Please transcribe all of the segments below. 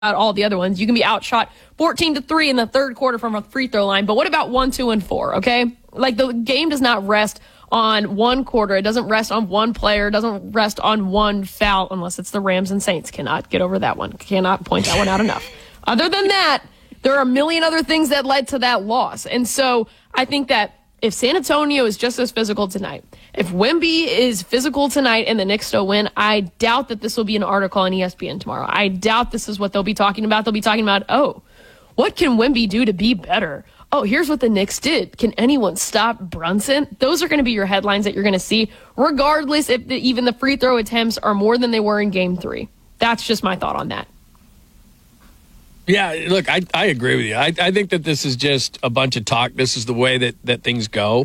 all the other ones. You can be outshot 14-3 in the third quarter from a free throw line. But what about 1, 2, and 4? Okay, like the game does not rest on one quarter. It doesn't rest on one player. It doesn't rest on one foul, unless it's the Rams and Saints. Cannot get over that one. Cannot point that one out enough. Other than that, there are a million other things that led to that loss. And so I think that if San Antonio is just as physical tonight, if Wemby is physical tonight and the Knicks still win, I doubt that this will be an article on ESPN tomorrow. I doubt this is what they'll be talking about. They'll be talking about, oh, what can Wemby do to be better? Oh, here's what the Knicks did. Can anyone stop Brunson? Those are going to be your headlines that you're going to see, regardless if even the free throw attempts are more than they were in Game 3. That's just my thought on that. Yeah, look, I agree with you. I think that this is just a bunch of talk. This is the way that things go.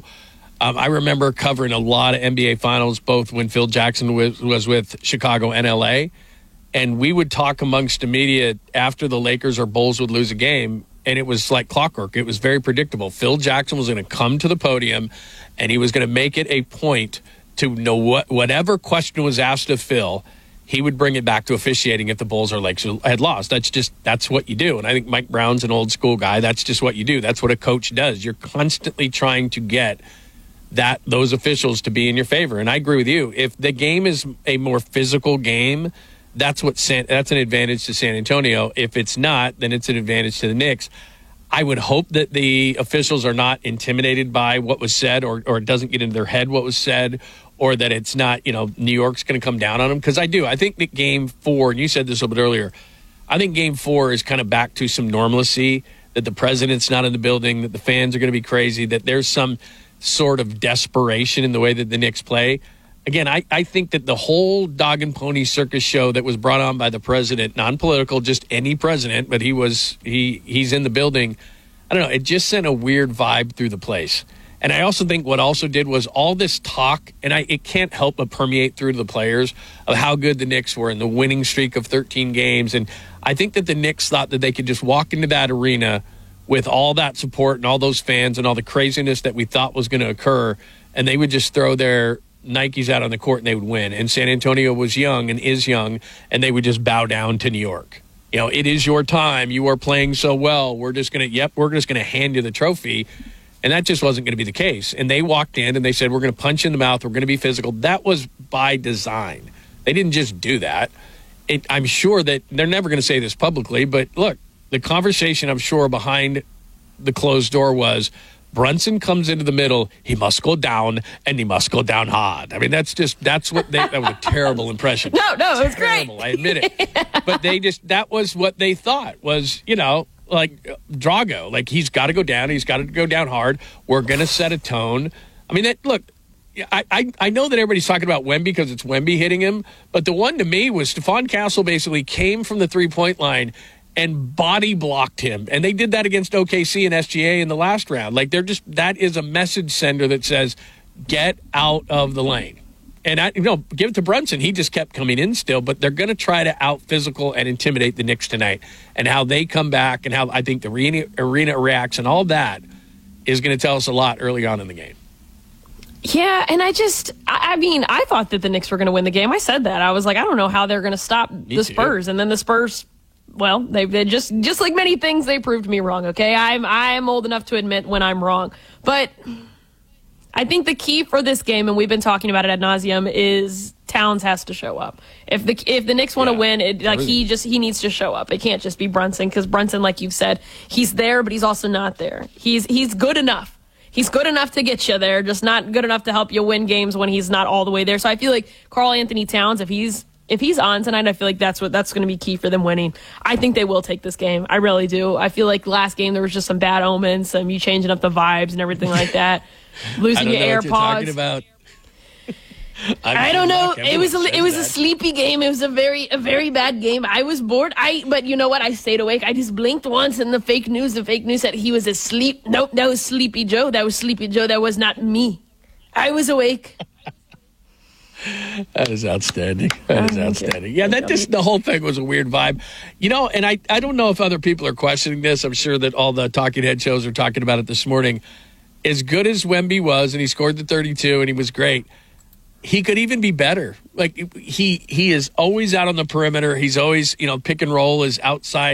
I remember covering a lot of NBA Finals, both when Phil Jackson was with Chicago and LA, and we would talk amongst the media after the Lakers or Bulls would lose a game, and it was like clockwork. It was very predictable. Phil Jackson was going to come to the podium, and he was going to make it a point to know whatever question was asked of Phil, he would bring it back to officiating if the Bulls or Lakers had lost. That's what you do. And I think Mike Brown's an old school guy. That's just what you do. That's what a coach does. You're constantly trying to get those officials to be in your favor. And I agree with you. If the game is a more physical game, that's an advantage to San Antonio. If it's not, then it's an advantage to the Knicks. I would hope that the officials are not intimidated by what was said, or it doesn't get into their head what was said, or that it's not, New York's going to come down on them. Because I do. I think that Game 4, and you said this a little bit earlier, I think Game 4 is kind of back to some normalcy, that the president's not in the building, that the fans are going to be crazy, that there's some sort of desperation in the way that the Knicks play. Again, I think that the whole dog and pony circus show that was brought on by the president, non-political, just any president, but he's in the building, I don't know, it just sent a weird vibe through the place. And I also think what also did was all this talk, and it can't help but permeate through to the players, of how good the Knicks were in the winning streak of 13 games. And I think that the Knicks thought that they could just walk into that arena with all that support and all those fans and all the craziness that we thought was going to occur, and they would just throw their Nikes out on the court and they would win. And San Antonio was young and is young, and they would just bow down to New York. It is your time. You are playing so well. We're just going to hand you the trophy. And that just wasn't going to be the case. And they walked in and they said, we're going to punch you in the mouth. We're going to be physical. That was by design. They didn't just do that. I'm sure that they're never going to say this publicly, but look, the conversation I'm sure behind the closed door was, Brunson comes into the middle, he must go down, and he must go down hard. I mean, that was a terrible impression. No, it was terrible, great. I admit it. Yeah. But that was what they thought was, like Drago, like he's got to go down. He's got to go down hard. We're going to set a tone. I mean, look, I know that everybody's talking about Wemby because it's Wemby hitting him, but the one to me was Stephon Castle basically came from the three-point line and body blocked him. And they did that against OKC and SGA in the last round. Like that is a message sender that says, get out of the lane. And give it to Brunson. He just kept coming in still, but they're going to try to out-physical and intimidate the Knicks tonight. And how they come back and how I think the arena reacts and all that is going to tell us a lot early on in the game. Yeah, and I thought that the Knicks were going to win the game. I said that. I was like, I don't know how they're going to stop the Spurs. And then the Spurs, well, they just like many things, they proved me wrong, okay? I'm old enough to admit when I'm wrong. But I think the key for this game, and we've been talking about it ad nauseum, is Towns has to show up. If the Knicks want to win, he needs to show up. It can't just be Brunson, because Brunson, like you've said, he's there, but he's also not there. He's good enough. He's good enough to get you there, just not good enough to help you win games when he's not all the way there. So I feel like Karl Anthony Towns, if he's on tonight, I feel like that's going to be key for them winning. I think they will take this game. I really do. I feel like last game there was just some bad omens, some you changing up the vibes and everything like that. Losing your AirPods. Talking about. I don't know. It was a sleepy game. It was a very bad game. I was bored. But you know what? I stayed awake. I just blinked once, and the fake news said he was asleep. Nope, that was Sleepy Joe. That was Sleepy Joe. That was not me. I was awake. That is outstanding. Yeah, the whole thing was a weird vibe. And I don't know if other people are questioning this. I'm sure that all the talking head shows are talking about it this morning. As good as Wemby was, and he scored the 32, and he was great, he could even be better. Like he is always out on the perimeter. He's always, pick and roll is outside.